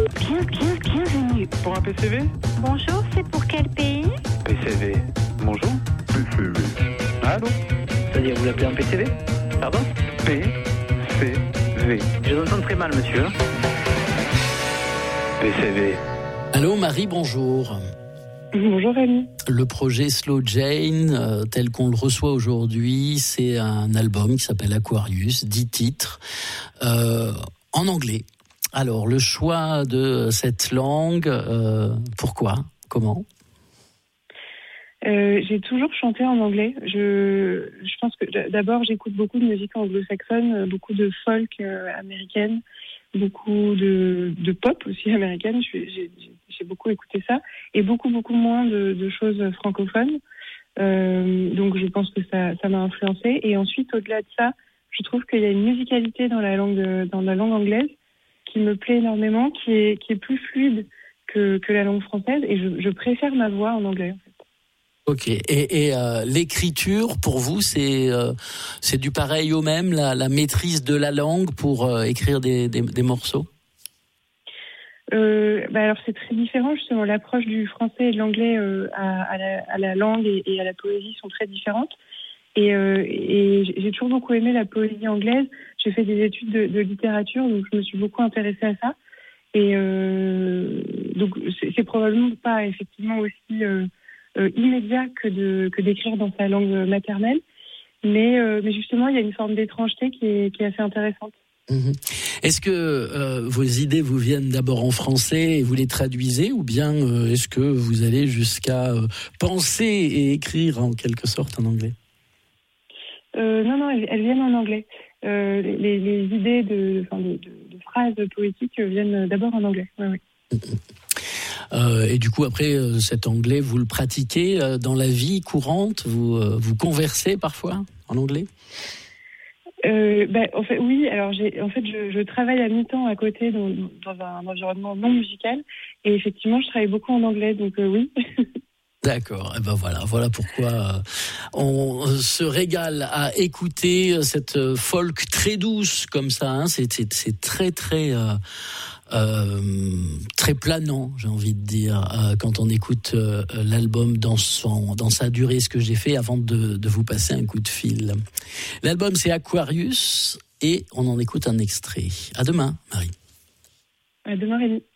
Bienvenue. Pour un PCV? Bonjour, c'est pour quel pays? PCV. Bonjour. PCV. Allô? C'est-à-dire, vous l'appelez un PCV? Pardon? PCV. Je vous entends très mal, monsieur. PCV. Allô Marie, bonjour. Bonjour Rémi. Le projet Slow Jane, tel qu'on le reçoit aujourd'hui, c'est un album qui s'appelle Aquarius, 10 titres, en anglais. Alors, le choix de cette langue, pourquoi? Comment? J'ai toujours chanté en anglais. Je pense que d'abord, j'écoute beaucoup de musique anglo-saxonne, beaucoup de folk américaine, beaucoup de pop aussi américaine. J'ai beaucoup écouté ça et beaucoup moins de choses francophones. Donc je pense que ça m'a influencée. Et ensuite, au-delà de ça, je trouve qu'il y a une musicalité dans la langue anglaise qui me plaît énormément, qui est plus fluide que la langue française. Et je préfère ma voix en anglais, en fait. Ok. Et l'écriture, pour vous, c'est du pareil au même, la maîtrise de la langue pour écrire des morceaux? Alors c'est très différent, justement. L'approche du français et de l'anglais à la langue et à la poésie sont très différentes. Et j'ai toujours beaucoup aimé la poésie anglaise. J'ai fait des études de littérature, donc je me suis beaucoup intéressée à ça. Et donc c'est probablement pas effectivement aussi immédiat que d'écrire dans sa langue maternelle, mais justement il y a une forme d'étrangeté qui est assez intéressante. Mmh. Est-ce que vos idées vous viennent d'abord en français et vous les traduisez, ou bien est-ce que vous allez jusqu'à penser et écrire en quelque sorte en anglais? Non, elles viennent en anglais. Les idées de phrases poétiques viennent d'abord en anglais. Oui. Et du coup, après, cet anglais, vous le pratiquez dans la vie courante? Vous conversez parfois en anglais? En fait, oui. Alors, je travaille à mi-temps à côté dans un environnement non musical, et effectivement, je travaille beaucoup en anglais, donc oui. D'accord. Et ben voilà pourquoi on se régale à écouter cette folk très douce comme ça. Hein. C'est très très planant, j'ai envie de dire, quand on écoute l'album dans sa durée, ce que j'ai fait avant de vous passer un coup de fil. L'album, c'est Aquarius et on en écoute un extrait. À demain, Marie. À demain, Rémi.